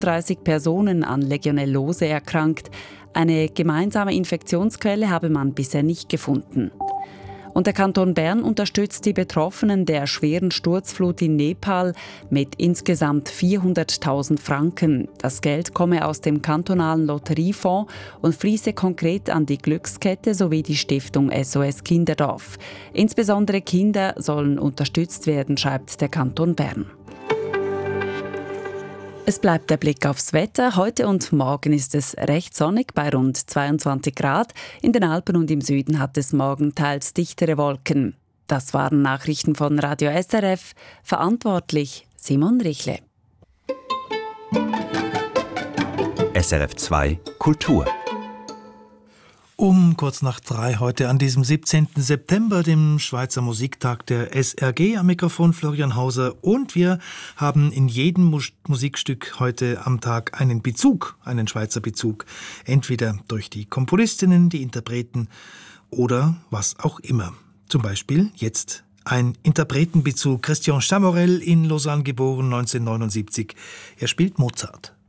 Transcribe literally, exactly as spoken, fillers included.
hundertdreißig Personen an Legionellose erkrankt. Eine gemeinsame Infektionsquelle habe man bisher nicht gefunden. Und der Kanton Bern unterstützt die Betroffenen der schweren Sturzflut in Nepal mit insgesamt vierhunderttausend Franken. Das Geld komme aus dem kantonalen Lotteriefonds und fließe konkret an die Glückskette sowie die Stiftung S O S Kinderdorf. Insbesondere Kinder sollen unterstützt werden, schreibt der Kanton Bern. Es bleibt der Blick aufs Wetter. Heute und morgen ist es recht sonnig bei rund zweiundzwanzig Grad. In den Alpen und im Süden hat es morgen teils dichtere Wolken. Das waren Nachrichten von Radio S R F. Verantwortlich Simon Richle. S R F zwei Kultur. Um kurz nach drei heute an diesem siebzehnten September, dem Schweizer Musiktag der S R G, am Mikrofon Florian Hauser. Und wir haben in jedem Mus- Musikstück heute am Tag einen Bezug, einen Schweizer Bezug. Entweder durch die Komponistinnen, die Interpreten oder was auch immer. Zum Beispiel jetzt ein Interpretenbezug. Christian Chamorell, in Lausanne geboren, neunzehnhundertneunundsiebzig. Er spielt Mozart.